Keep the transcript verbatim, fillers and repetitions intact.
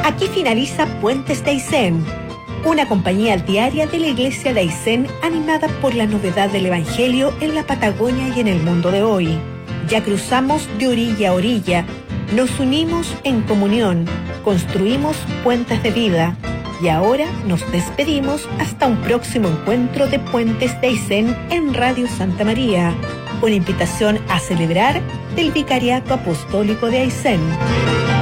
Aquí finaliza Puentes de Aysén, una compañía diaria de la Iglesia de Aysén animada por la novedad del Evangelio en la Patagonia y en el mundo de hoy. Ya cruzamos de orilla a orilla, nos unimos en comunión, construimos puentes de vida y ahora nos despedimos hasta un próximo encuentro de Puentes de Aysén en Radio Santa María, una invitación a celebrar del Vicariato Apostólico de Aysén.